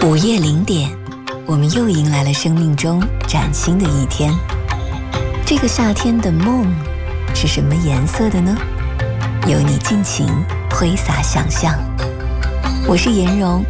午夜0点，我们又迎来了生命中崭新的一天。这个夏天的梦是什么颜色的呢？由你尽情挥洒想象。我是颜蓉，